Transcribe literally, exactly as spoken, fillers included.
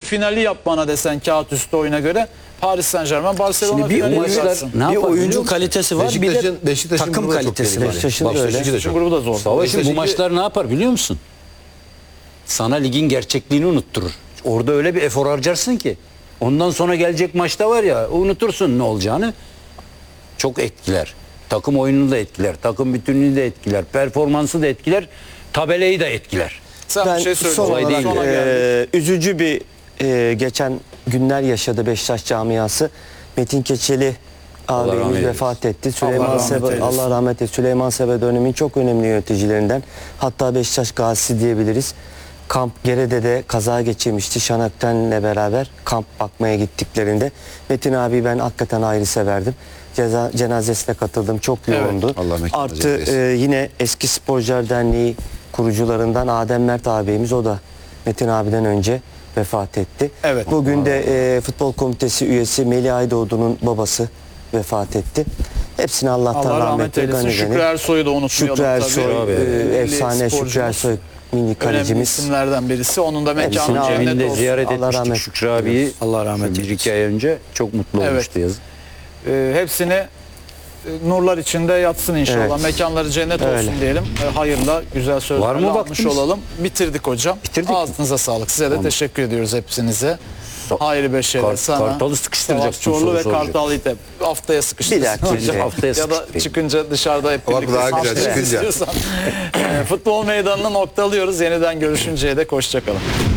finali yap bana desen kağıt üstü oyuna göre. Paris Saint-Germain, Barcelona Şimdi bir finali oyuncular yaparsın. ne Bir yapar, oyuncu biliyor musun? kalitesi var, bir de Beşiktaş'ın- Beşiktaş'ın takım grubu da çok kalitesi tehlikeli. var. Beşiktaş'ın da öyle. Beşiktaş'ın da Bizim çok. grubu da zor. Savaş'ın bu Beşiktaş'ın- maçlar ne yapar biliyor musun? Sana ligin gerçekliğini unutturur. Orada öyle bir efor harcarsın ki. Ondan sonra gelecek maçta var ya, unutursun ne olacağını. Çok etkiler. Takım oyununu da etkiler. Takım bütünlüğünü de etkiler. Performansı da etkiler. Tabelayı da etkiler. Sen Ben bir şey son söyle. Olay olarak değil. Sonra geldik. e, üzücü bir e, geçen günler yaşadı Beşiktaş camiası. Metin Keçeli Allah abimiz rahmet vefat etti. Süleyman rahmet Sebe, eylesin. Allah rahmet eylesin. Süleyman Sebe dönemin çok önemli yöneticilerinden. Hatta Beşiktaş gazisi diyebiliriz. Kamp Gerede'de kaza geçirmişti. Şanakten'le beraber kamp bakmaya gittiklerinde. Metin abi ben hakikaten ayrı severdim. Ceza, cenazesine katıldım. Çok yoğundu. Allah mekanı Artı cennet etsin. e, yine Eski Sporcular Derneği kurucularından Adem Mert ağabeyimiz, o da Metin abiden önce vefat etti. Evet. Bugün de e, futbol komitesi üyesi Melih Aydoğdu'nun babası vefat etti. Hepsine Allah'tan Allah rahmet rahmet eylesin. gani Şükrü gani. Ersoy'u da unutmayalım Şükrü Ersoy, tabii. e, Milli efsane Şükrü sporcumuz. Ersoy, milli Önemli kalecimiz. isimlerden birisi. Onun da mekanı Hepsini cennet Evinde olsun. ziyaret Allah etmiştik rahmet Şükrü abiyi. Allah rahmet Bir iki ay önce çok mutlu Evet. olmuştu yazın. Ee, hepsini e, nurlar içinde yatsın inşallah. Evet. Mekanları cennet Öyle. olsun diyelim. E, hayırla, güzel sözlerle Var mı almış vaktimiz? olalım. Bitirdik hocam. Bitirdik mi? Ağzınıza sağlık. Size de Tamam. teşekkür ediyoruz hepsinize. Hayırlı beşeri Kar- sana. Kartal'ı sıkıştıracaksın, Savaş Çorlu soru ve soracak. Kartal'ı ite. Haftaya sıkıştırsın Bir dahaki hocam. de. Haftaya ya da sıkıştırayım. çıkınca dışarıda hep Bak birlikte daha güzel, haftaya çıkınca. istiyorsan. E, Futbol meydanını noktalıyoruz. Yeniden görüşünceye dek hoşçakalın.